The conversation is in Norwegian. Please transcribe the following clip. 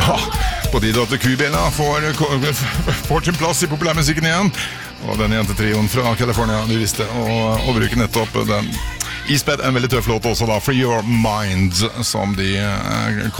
Ja, på tide at Q-bjella får sin plass I populærmusikken igjen. Og den jentetrioen fra California, de visste å bruke nettopp den. Isped en veldig tøff låt også da, Free Your Mind, som de